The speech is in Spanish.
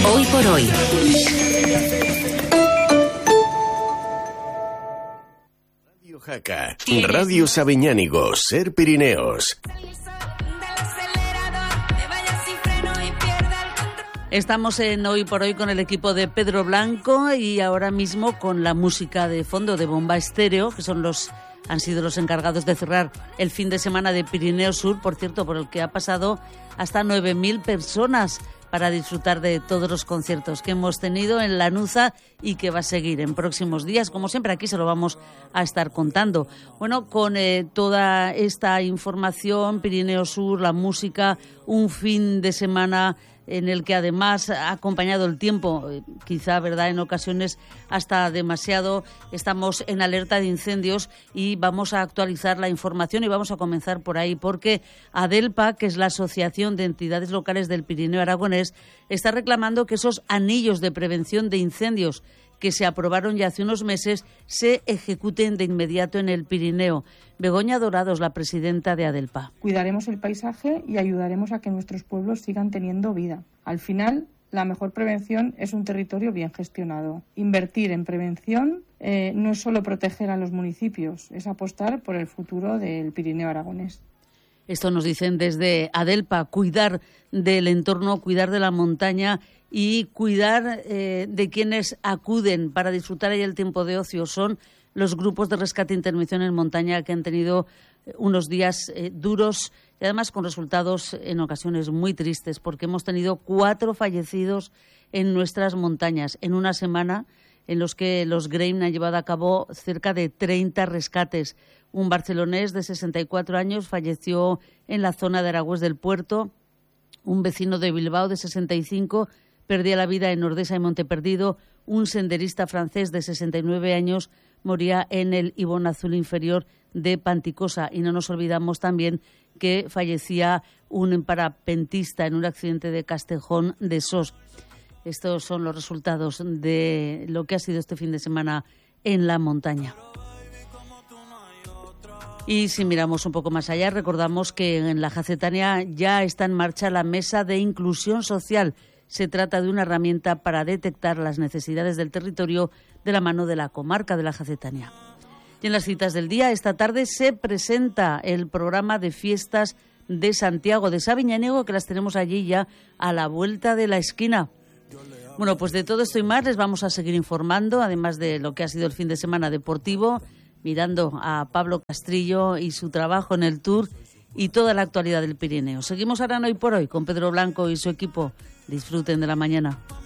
Hoy por hoy. Radio Jaca, Radio Sabiñánigo, Ser Pirineos. Estamos en Hoy por Hoy con el equipo de Pedro Blanco y ahora mismo con la música de fondo de Bomba Estéreo, que han sido los encargados de cerrar el fin de semana de Pirineo Sur, por cierto, por el que ha pasado hasta 9.000 personas para disfrutar de todos los conciertos que hemos tenido en Lanuza y que va a seguir en próximos días. Como siempre, aquí se lo vamos a estar contando. Bueno, con toda esta información, Pirineo Sur, la música, un fin de semana en el que además ha acompañado el tiempo, quizá, ¿verdad?, en ocasiones hasta demasiado. Estamos en alerta de incendios y vamos a actualizar la información y vamos a comenzar por ahí, porque ADELPA, que es la Asociación de Entidades Locales del Pirineo Aragonés, está reclamando que esos anillos de prevención de incendios que se aprobaron ya hace unos meses se ejecuten de inmediato en el Pirineo. Begoña Dorados, la presidenta de ADELPA. Cuidaremos el paisaje y ayudaremos a que nuestros pueblos sigan teniendo vida. Al final, la mejor prevención es un territorio bien gestionado. Invertir en prevención no es solo proteger a los municipios, es apostar por el futuro del Pirineo aragonés. Esto nos dicen desde ADELPA, cuidar del entorno, cuidar de la montaña y cuidar de quienes acuden para disfrutar ahí el tiempo de ocio. Son los grupos de rescate e intervención en montaña que han tenido unos días duros y además con resultados en ocasiones muy tristes, porque hemos tenido 4 fallecidos en nuestras montañas en una semana en los que los Grame han llevado a cabo cerca de 30 rescates. Un barcelonés de 64 años falleció en la zona de Aragüés del Puerto. Un vecino de Bilbao de 65 perdía la vida en Ordesa y Monteperdido. Un senderista francés de 69 años moría en el Ibón Azul inferior de Panticosa. Y no nos olvidamos también que fallecía un parapentista en un accidente de Castejón de Sos. Estos son los resultados de lo que ha sido este fin de semana en la montaña. Y si miramos un poco más allá, recordamos que en la Jacetania ya está en marcha la Mesa de Inclusión Social. Se trata de una herramienta para detectar las necesidades del territorio de la mano de la comarca de la Jacetania. Y en las citas del día, esta tarde se presenta el programa de fiestas de Santiago de Sabiñánigo, que las tenemos allí ya a la vuelta de la esquina. Bueno, pues de todo esto y más les vamos a seguir informando, además de lo que ha sido el fin de semana deportivo, mirando a Pablo Castrillo y su trabajo en el Tour y toda la actualidad del Pirineo. Seguimos ahora en Hoy por Hoy con Pedro Blanco y su equipo. Disfruten de la mañana.